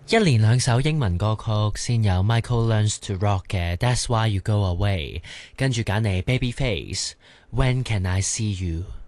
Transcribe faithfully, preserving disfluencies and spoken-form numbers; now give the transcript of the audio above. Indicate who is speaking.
Speaker 1: 一連兩首英文歌曲，先有 Michael Learns to Rock 嘅 That's Why You Go Away， 跟住揀嚟 Babyface When Can I See You。